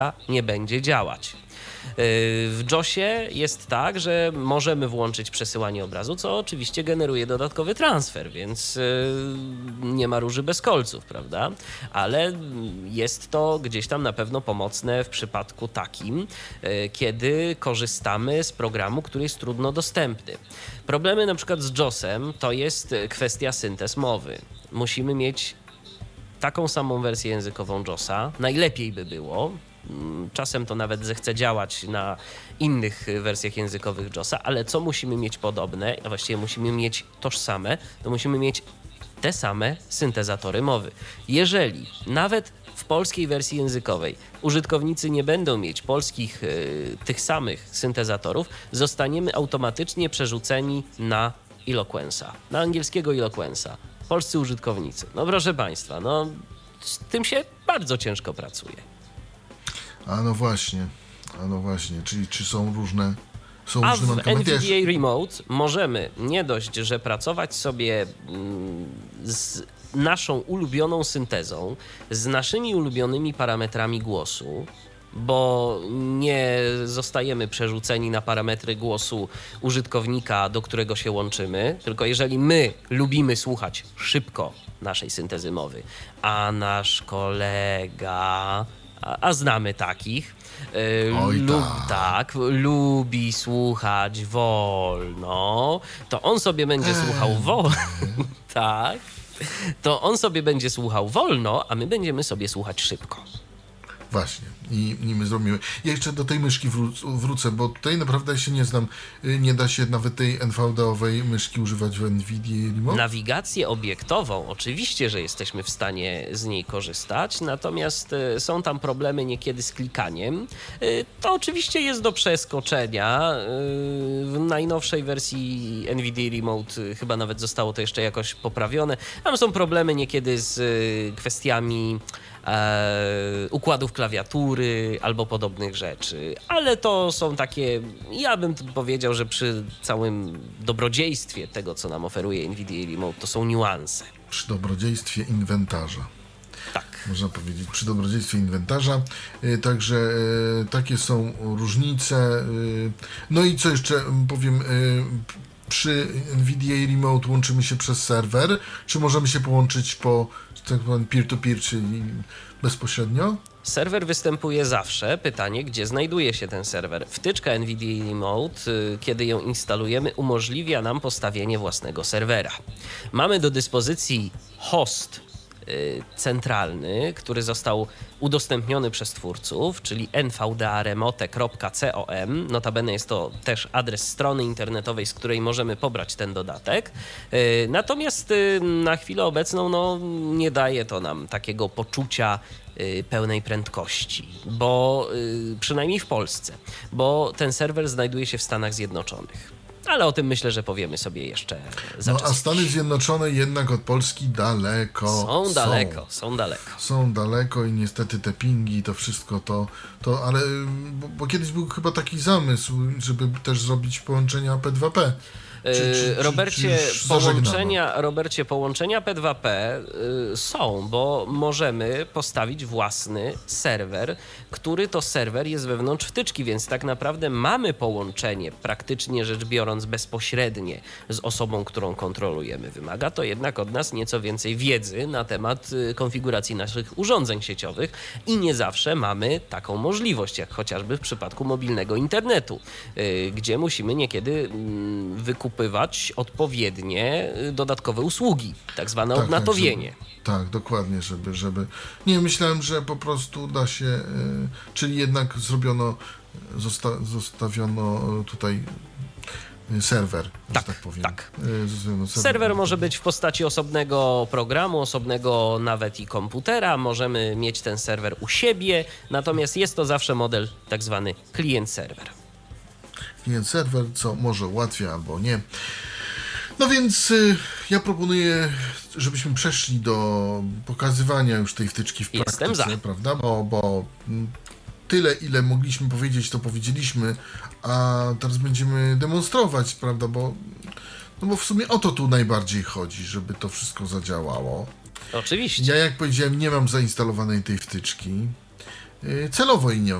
nie będzie działać. W JOSie jest tak, że możemy włączyć przesyłanie obrazu, co oczywiście generuje dodatkowy transfer, więc nie ma róży bez kolców, prawda? Ale jest to gdzieś tam na pewno pomocne w przypadku takim, kiedy korzystamy z programu, który jest trudno dostępny. Problemy na przykład z JOSem to jest kwestia syntez mowy. Musimy mieć taką samą wersję językową JOSa, najlepiej by było. Czasem to nawet zechce działać na innych wersjach językowych JOSa, ale co musimy mieć podobne, a właściwie musimy mieć tożsame, to musimy mieć te same syntezatory mowy. Jeżeli nawet w polskiej wersji językowej użytkownicy nie będą mieć polskich tych samych syntezatorów, zostaniemy automatycznie przerzuceni na Eloquence'a, na angielskiego Eloquence'a. Polscy użytkownicy. No proszę Państwa, no z tym się bardzo ciężko pracuje. A no właśnie, czyli czy są różne A w NVDA Remote możemy nie dość, że pracować sobie z naszą ulubioną syntezą, z naszymi ulubionymi parametrami głosu, bo nie zostajemy przerzuceni na parametry głosu użytkownika, do którego się łączymy, tylko jeżeli my lubimy słuchać szybko naszej syntezy mowy, a nasz kolega... A znamy takich. Lubi słuchać wolno, to on sobie będzie słuchał wolno. Tak. To on sobie będzie słuchał wolno, a my będziemy sobie słuchać szybko. Właśnie. I my zrobimy. Ja jeszcze do tej myszki wrócę, bo tutaj naprawdę się nie znam. Nie da się nawet tej NVDA-owej myszki używać w NVIDIA Remote? Nawigację obiektową oczywiście, że jesteśmy w stanie z niej korzystać, natomiast są tam problemy niekiedy z klikaniem. To oczywiście jest do przeskoczenia. W najnowszej wersji NVIDIA Remote chyba nawet zostało to jeszcze jakoś poprawione. Tam są problemy niekiedy z kwestiami układów klawiatury albo podobnych rzeczy, ale to są takie, ja bym powiedział, że przy całym dobrodziejstwie tego, co nam oferuje NVIDIA Remote, to są niuanse. Przy dobrodziejstwie inwentarza. Tak. Można powiedzieć, przy dobrodziejstwie inwentarza. Także takie są różnice. No i co jeszcze powiem, przy NVIDIA Remote łączymy się przez serwer, czy możemy się połączyć po tak powiem peer-to-peer, czyli bezpośrednio? Serwer występuje zawsze. Pytanie, gdzie znajduje się ten serwer? Wtyczka NVIDIA Remote, kiedy ją instalujemy, umożliwia nam postawienie własnego serwera. Mamy do dyspozycji host centralny, który został udostępniony przez twórców, czyli nvdaremote.com. Notabene jest to też adres strony internetowej, z której możemy pobrać ten dodatek. Natomiast na chwilę obecną nie daje to nam takiego poczucia pełnej prędkości, bo przynajmniej w Polsce, bo ten serwer znajduje się w Stanach Zjednoczonych. Ale o tym myślę, że powiemy sobie jeszcze za czas. A Stany Zjednoczone jednak od Polski daleko. Są daleko. Są daleko i niestety te pingi, to wszystko ale bo kiedyś był chyba taki zamysł, żeby też zrobić połączenia P2P. Robercie, połączenia P2P są, bo możemy postawić własny serwer, który to serwer jest wewnątrz wtyczki, więc tak naprawdę mamy połączenie, praktycznie rzecz biorąc, bezpośrednie z osobą, którą kontrolujemy. Wymaga to jednak od nas nieco więcej wiedzy na temat konfiguracji naszych urządzeń sieciowych i nie zawsze mamy taką możliwość, jak chociażby w przypadku mobilnego internetu, gdzie musimy niekiedy wykupywać odpowiednie dodatkowe usługi, tak zwane odnatowienie. Tak, dokładnie, żeby... Nie, myślałem, że po prostu da się, czyli jednak zostawiono tutaj serwer, że tak powiem. Tak. Serwer może być w postaci osobnego programu, osobnego nawet i komputera. Możemy mieć ten serwer u siebie, natomiast jest to zawsze model tak zwany klient-serwer. Klient-serwer, co może łatwiej albo nie. No więc ja proponuję, żebyśmy przeszli do pokazywania już tej wtyczki w praktyce, prawda? Bo tyle, ile mogliśmy powiedzieć, to powiedzieliśmy, a teraz będziemy demonstrować, prawda? Bo w sumie o to tu najbardziej chodzi, żeby to wszystko zadziałało. Oczywiście. Ja, jak powiedziałem, nie mam zainstalowanej tej wtyczki. celowo jej